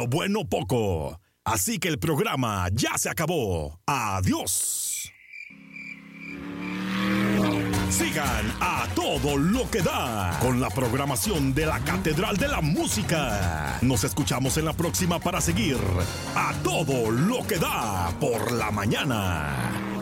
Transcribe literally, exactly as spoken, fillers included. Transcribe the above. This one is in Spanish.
lo bueno poco. Así que el programa ya se acabó. Adiós. Sigan a todo lo que da con la programación de la Catedral de la Música. Nos escuchamos en la próxima para seguir a todo lo que da por la mañana.